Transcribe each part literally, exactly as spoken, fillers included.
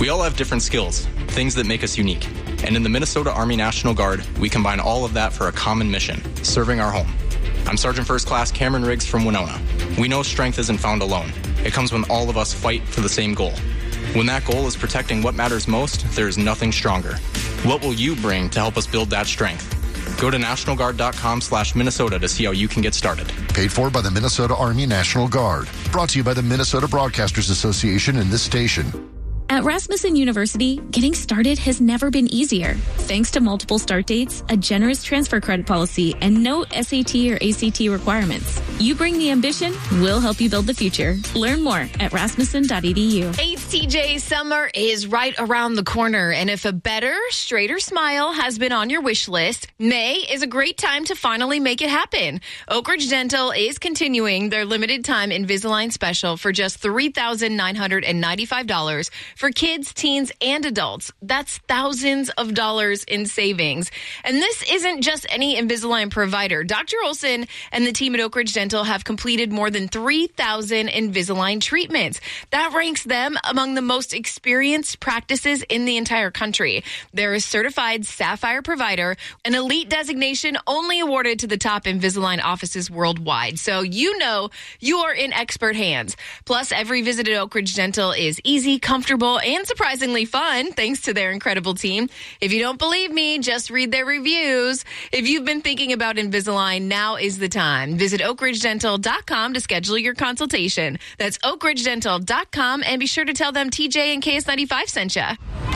We all have different skills, things that make us unique. And in the Minnesota Army National Guard, we combine all of that for a common mission, serving our home. I'm Sergeant First Class Cameron Riggs from Winona. We know strength isn't found alone. It comes when all of us fight for the same goal. When that goal is protecting what matters most, there is nothing stronger. What will you bring to help us build that strength? Go to national guard dot com slash Minnesota to see how you can get started. Paid for by the Minnesota Army National Guard. Brought to you by the Minnesota Broadcasters Association and this station. At Rasmussen University, getting started has never been easier. Thanks to multiple start dates, a generous transfer credit policy, and no S A T or A C T requirements. You bring the ambition, we'll help you build the future. Learn more at rasmussen dot e d u. Hey, it's T J. Summer is right around the corner, and if a better, straighter smile has been on your wish list, May is a great time to finally make it happen. Oak Ridge Dental is continuing their limited time Invisalign special for just three thousand nine hundred ninety-five dollars for kids, teens, and adults. That's thousands of dollars in savings. And this isn't just any Invisalign provider. Doctor Olson and the team at Oak Ridge Dental have completed more than three thousand Invisalign treatments. That ranks them among the most experienced practices in the entire country. They're a certified Sapphire provider, an elite designation only awarded to the top Invisalign offices worldwide. So you know you are in expert hands. Plus, every visit at Oak Ridge Dental is easy, comfortable, and surprisingly fun, thanks to their incredible team. If you don't believe me, just read their reviews. If you've been thinking about Invisalign, now is the time. Visit oak ridge dental dot com to schedule your consultation. That's oak ridge dental dot com, and be sure to tell them T J and K S ninety-five sent you.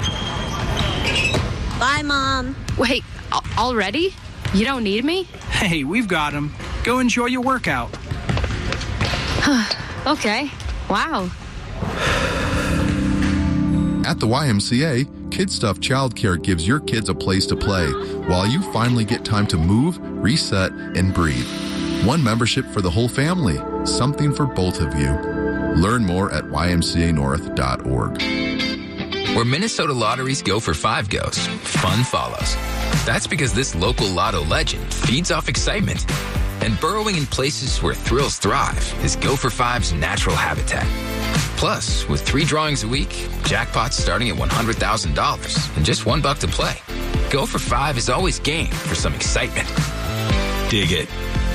Bye, Mom. Wait, already? You don't need me? Hey, we've got him. Go enjoy your workout. Okay. Wow. At the Y M C A, Kid Stuff Childcare gives your kids a place to play while you finally get time to move, reset, and breathe. One membership for the whole family, something for both of you. Learn more at y m c a north dot org. Where Minnesota lotteries go for five goes, fun follows. That's because this local lotto legend feeds off excitement. And burrowing in places where thrills thrive is Go for Five's natural habitat. Plus, with three drawings a week, jackpots starting at one hundred thousand dollars and just one buck to play. Go for Five is always game for some excitement. Dig it.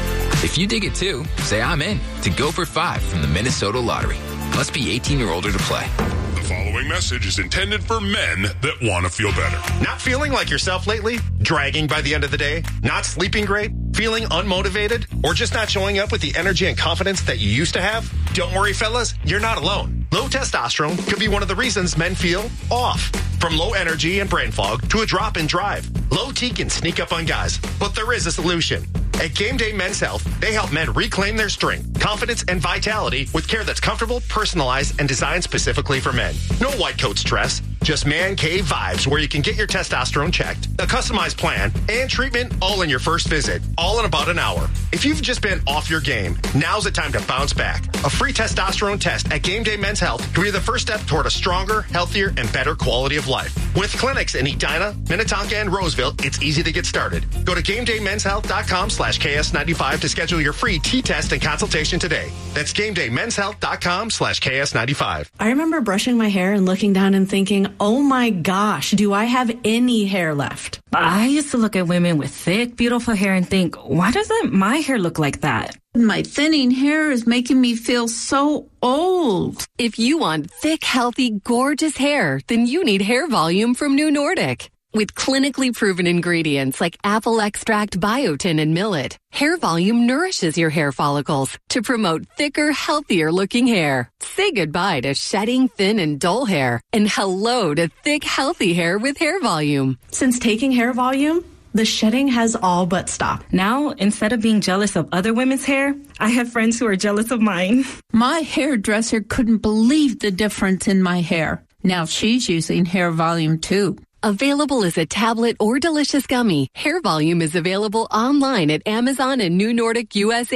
If you dig it too, say I'm in to Go for Five from the Minnesota Lottery. Must be eighteen or older to play. The following message is intended for men that want to feel better. Not feeling like yourself lately? Dragging by the end of the day? Not sleeping great? Feeling unmotivated? Or just not showing up with the energy and confidence that you used to have? Don't worry, fellas. You're not alone. Low testosterone could be one of the reasons men feel off. From low energy and brain fog to a drop in drive. Low T can sneak up on guys, but there is a solution. At Game Day Men's Health, they help men reclaim their strength, confidence, and vitality with care that's comfortable, personalized, and designed specifically for men. No white coat stress, just man cave vibes where you can get your testosterone checked, a customized plan, and treatment all in your first visit, all in about an hour. If you've just been off your game, now's the time to bounce back. A free testosterone test at Game Day Men's Health can be the first step toward a stronger, healthier, and better quality of life. With clinics in Edina, Minnetonka, and Roseville, it's easy to get started. Go to game day men's health dot com slash K S ninety-five to schedule your free T-test and consultation today. That's game day men's health dot com slash K S ninety-five. I remember brushing my hair and looking down and thinking, oh my gosh, do I have any hair left? I used to look at women with thick, beautiful hair and think, why doesn't my hair look like that? My thinning hair is making me feel so old. If you want thick, healthy, gorgeous hair, then you need Hair Volume from New Nordic. With clinically proven ingredients like apple extract, biotin, and millet, Hair Volume nourishes your hair follicles to promote thicker, healthier looking hair. Say goodbye to shedding, thin, and dull hair, and hello to thick, healthy hair with Hair Volume. Since taking Hair Volume, the shedding has all but stopped. Now, instead of being jealous of other women's hair, I have friends who are jealous of mine. My hairdresser couldn't believe the difference in my hair. Now she's using Hair Volume too. Available as a tablet or delicious gummy, Hair Volume is available online at Amazon and New Nordic U S A.